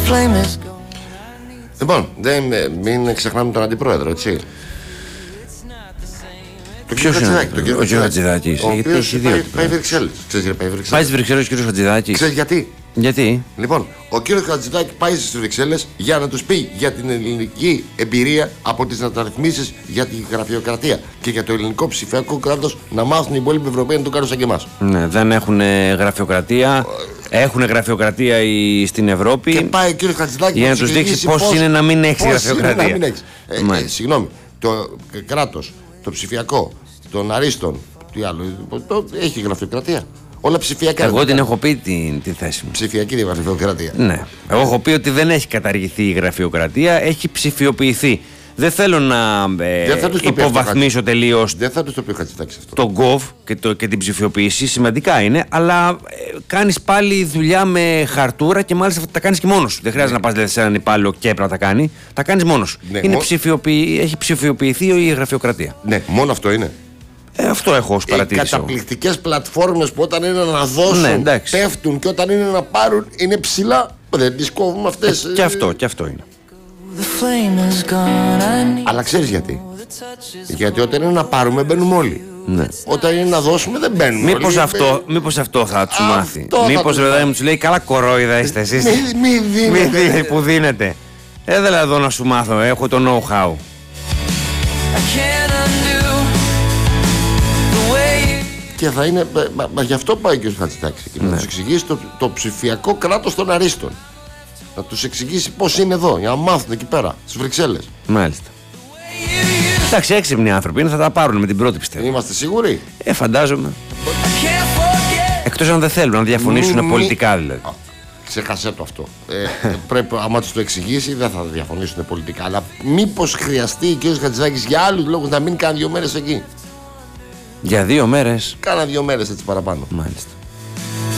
Λοιπόν, μην ξεχνάμε τον αντιπρόεδρο, έτσι. Ποιος είναι ο κ. Χατζηδάκης? Γιατί έχει δύο. Πάει Βρυξέλλες. Πάει στις Βρυξέλλες ο κ. Χατζηδάκης. Ξέρεις γιατί? Γιατί? Λοιπόν, ο κ. Χατζηδάκης πάει στις Βρυξέλλες για να τους πει για την ελληνική εμπειρία από τις μεταρρυθμίσεις για τη γραφειοκρατία και για το ελληνικό ψηφιακό κράτος, να μάθουν οι υπόλοιποι Ευρωπαίοι να το κάνουν σαν και εμάς. Ναι, δεν έχουν γραφειοκρατία. Έχουν γραφειοκρατία στην Ευρώπη. Και πάει ο κ. Χατζηδάκης για να τους δείξει πώς είναι να μην έχει γραφειοκρατία. Συγγνώμη, το κράτος, το ψηφιακό, των αρίστων, τι άλλο, έχει γραφειοκρατία. Όλα ψηφιακά. Εγώ την έχω πει τη θέση μου. Ψηφιακή γραφειοκρατία. Ναι. Εγώ έχω πει ότι δεν έχει καταργηθεί η γραφειοκρατία, έχει ψηφιοποιηθεί. Δεν θέλω να υποβαθμίσω τελείως τον gov και την ψηφιοποίηση. Σημαντικά είναι, αλλά κάνεις πάλι δουλειά με χαρτούρα και μάλιστα τα κάνεις και μόνος σου. Δεν χρειάζεται να πας δηλαδή, σε έναν υπάλληλο και έπρεπε να τα κάνει. Τα κάνεις μόνος σου. Ναι, έχει ψηφιοποιηθεί η γραφειοκρατία. Ναι, μόνο αυτό είναι. Αυτό έχω ως παρατήρηση. Οι καταπληκτικές πλατφόρμες που όταν είναι να δώσουν πέφτουν και όταν είναι να πάρουν είναι ψηλά. Δεν τις κόβουμε αυτές. Και αυτό είναι. Αλλά ξέρεις γιατί? Γιατί όταν είναι να πάρουμε μπαίνουμε όλοι. Ναι. Όταν είναι να δώσουμε δεν μπαίνουμε όλοι. Μήπως αυτό θα τους μάθει. Μήπως βέβαια μου τους λέει καλά κορόιδα είστε εσείς. Μη δίνετε. Που δίνετε. Έδελα εδώ να σου μάθω. Έχω το know-how. Και θα είναι. Μα γι' αυτό πάει και ο Χατζηδάκης εκεί. Να τους εξηγήσει το ψηφιακό κράτος των αρίστων. Να τους εξηγήσει πώς είναι εδώ, για να μάθουν εκεί πέρα, στις Βρυξέλλες. Μάλιστα. Εντάξει, έξυπνοι άνθρωποι είναι, θα τα πάρουν με την πρώτη πιστεύω. Είμαστε σίγουροι? Φαντάζομαι. Εκτός αν δεν θέλουν να διαφωνήσουν πολιτικά δηλαδή. Ξέχασέ το αυτό. Πρέπει, άμα τους το εξηγήσει, δεν θα διαφωνήσουν πολιτικά. Αλλά μήπως χρειαστεί ο κ. Χατζηδάκης για άλλους λόγους να μην κάνει 2 μέρες εκεί? Για 2 μέρες. Κάνα 2 μέρες έτσι παραπάνω. Μάλιστα.